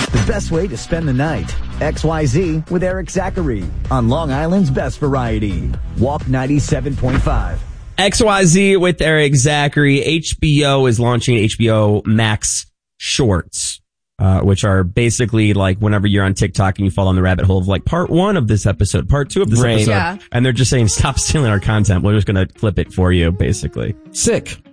The best way to spend the night. XYZ with Eric Zachary on Long Island's best variety. Walk 97.5. XYZ with Eric Zachary. HBO is launching HBO Max Shorts, which are basically like whenever you're on TikTok and you fall on the rabbit hole of like part 1 of this episode, part 2 of this episode. Yeah. And they're just saying, stop stealing our content. We're just going to clip it for you, basically. Sick.